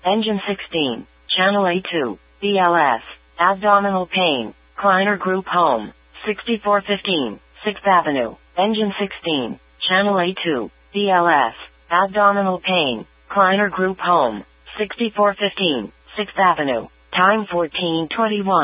Engine 16, Channel A2, BLS, abdominal pain, Kleiner Group Home, 6415, 6th Avenue, Engine 16, Channel A2, BLS, abdominal pain, Kleiner Group Home, 6415, 6th Avenue, time 14:21.